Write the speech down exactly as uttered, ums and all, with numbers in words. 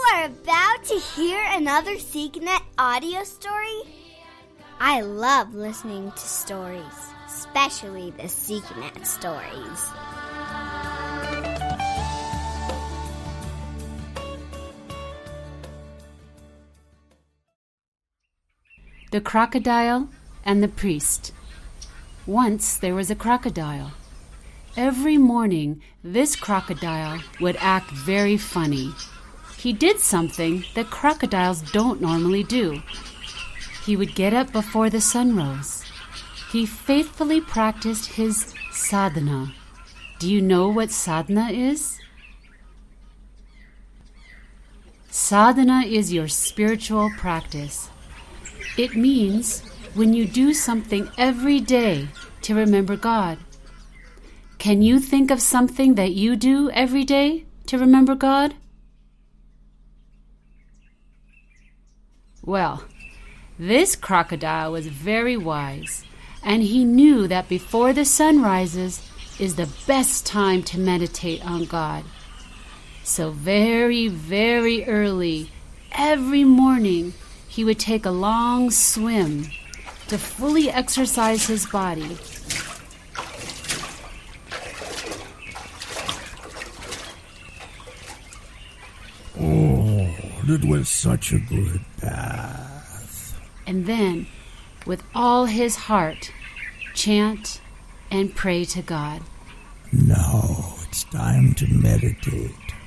are about to hear another SeekNet audio story. I love listening to stories, especially the SeekNet stories. The Crocodile and the Priest. Once there was a crocodile. Every morning, this crocodile would act very funny. He did something that crocodiles don't normally do. He would get up before the sun rose. He faithfully practiced his sadhana. Do you know what sadhana is? Sadhana is your spiritual practice. It means when you do something every day to remember God. Can you think of something that you do every day to remember God? Well, this crocodile was very wise, and he knew that before the sun rises is the best time to meditate on God. So very, very early, every morning, he would take a long swim to fully exercise his body. Oh, it was such a good bath. And then, with all his heart, chant and pray to God. Now it's time to meditate.